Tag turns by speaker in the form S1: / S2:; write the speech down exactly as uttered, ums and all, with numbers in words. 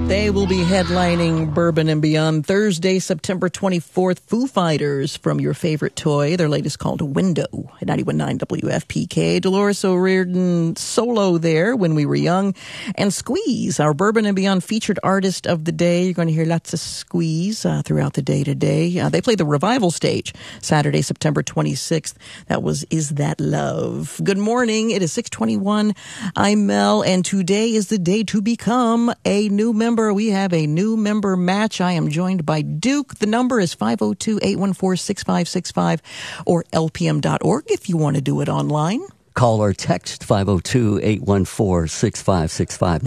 S1: They will be headlining Bourbon and Beyond Thursday, September twenty-fourth. Foo Fighters from Your Favorite Toy. Their latest called Window at ninety-one point nine W F P K. Dolores O'Riordan solo there, When We Were Young. And Squeeze, our Bourbon and Beyond featured artist of the day. You're going to hear lots of Squeeze uh, throughout the day today. Uh, they play the Revival stage Saturday, September twenty-sixth. That was Is That Love? Good morning. It is six twenty-one. I'm Mel, and today is the day to become a new member. We have a new member match. I am joined by Duke. The number is five oh two, eight one four, six five six five or L P M dot org if you want to do it online.
S2: Call or text five oh two, eight one four, six five six five.